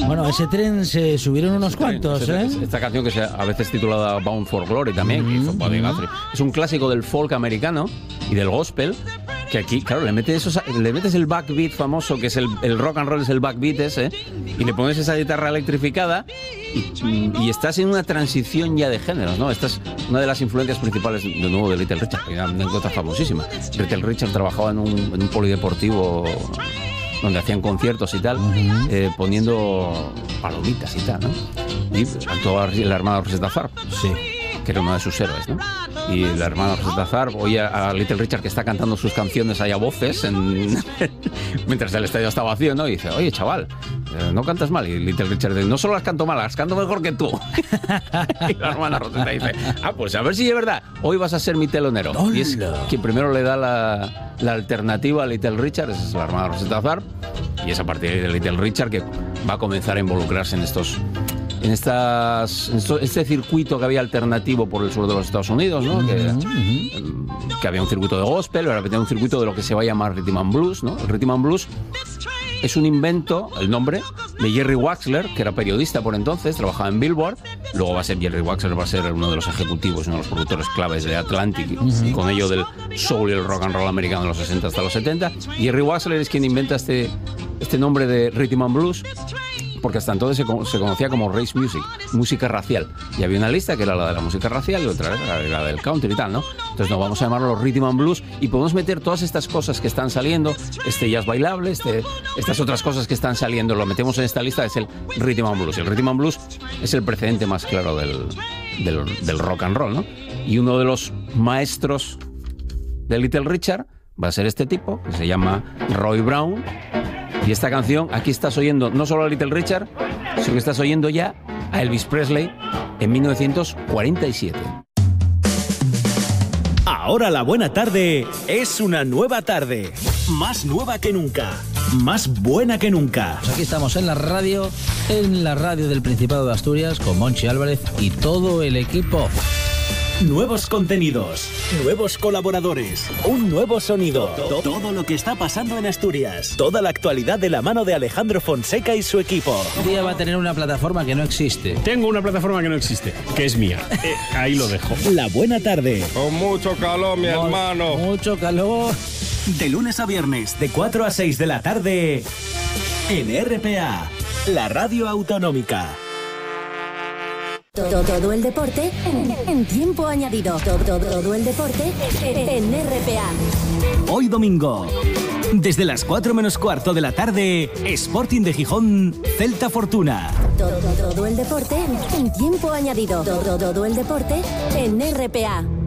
Bueno, a ese tren se subieron unos cuantos, ¿eh? Esta canción que se a veces titulada Bound for Glory también, que hizo Buddy Guthrie. Es un clásico del folk americano y del gospel, que aquí, claro, le metes el backbeat famoso, que es el rock and roll, es el backbeat ese, y le pones esa guitarra electrificada y estás en una transición ya de géneros, ¿no? Esta es una de las influencias principales de nuevo de Little Richard, una anécdota famosísima. Little Richard trabajaba en un polideportivo donde hacían conciertos y tal, poniendo palomitas y tal, ¿no? Y actuaba la hermana Rosetta Tharpe, sí, que era uno de sus héroes, ¿no? Y la hermana Rosetta Tharpe oye a Little Richard que está cantando sus canciones ahí a voces mientras el estadio está vacío, ¿no? Y dice, oye, chaval, no cantas mal. Y Little Richard dice, no solo las canto mal, las canto mejor que tú. Y la hermana Rosetta dice, pues a ver si es verdad, hoy vas a ser mi telonero. ¡Hola! Y es quien primero le da la alternativa a Little Richard, esa es la hermana Rosetta Tharpe, y es a partir de Little Richard que va a comenzar a involucrarse en este circuito que había alternativo por el sur de los Estados Unidos, ¿no? Que había un circuito de gospel, ahora había un circuito de lo que se va a llamar Rhythm and Blues, ¿no? El Rhythm and Blues es un invento, el nombre, de Jerry Waxler, que era periodista por entonces, trabajaba en Billboard. Luego Jerry Waxler va a ser uno de los ejecutivos, uno de los productores claves de Atlantic, con ello del soul y el rock and roll americano de los 60 hasta los 70. Jerry Waxler es quien inventa este nombre de Rhythm and Blues, porque hasta entonces se conocía como race music, música racial. Y había una lista que era la de la música racial y otra era la del country y tal, ¿no? Entonces nos vamos a llamarlo rhythm and blues y podemos meter todas estas cosas que están saliendo, este jazz bailable, estas otras cosas que están saliendo, lo metemos en esta lista, es el rhythm and blues. El rhythm and blues es el precedente más claro del rock and roll, ¿no? Y uno de los maestros de Little Richard va a ser este tipo, que se llama Roy Brown. Y esta canción, aquí estás oyendo no solo a Little Richard, sino que estás oyendo ya a Elvis Presley en 1947. Ahora la buena tarde es una nueva tarde. Más nueva que nunca. Más buena que nunca. Pues aquí estamos en la radio del Principado de Asturias, con Monchi Álvarez y todo el equipo. Nuevos contenidos, nuevos colaboradores, un nuevo sonido. Todo lo que está pasando en Asturias. Toda la actualidad de la mano de Alejandro Fonseca y su equipo. Un día va a tener una plataforma que no existe. Tengo una plataforma que no existe, que es mía. Ahí lo dejo. La buena tarde. Con mucho calor, mi hermano. Mucho calor. De lunes a viernes, de 4 a 6 de la tarde, en RPA, la radio autonómica. Todo el deporte en tiempo añadido. Todo el deporte en RPA. Hoy domingo, desde las 4 menos cuarto de la tarde, Sporting de Gijón, Celta Fortuna. Todo el deporte en tiempo añadido. Todo el deporte en RPA.